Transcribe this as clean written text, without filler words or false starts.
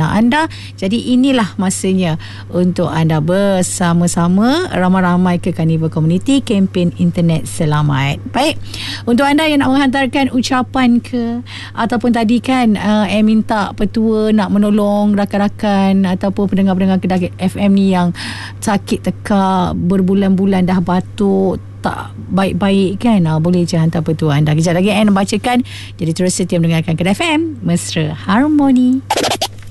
anda. Jadi inilah masanya untuk anda bersama-sama ramai-ramai ke Carnival Community kempen internet selamat. Baik, untuk anda yang nak menghantarkan ucapan ke, ataupun tadi kan minta petua nak menolong rakan-rakan ataupun pendengar-pendengar Kedah FM ni yang sakit tekak berbulan-bulan dah batuk tak baik-baik kan, boleh je hantar petua anda. Kejap lagi bacakan, jadi terus setia mendengarkan Kedah FM Mesra Harmoni.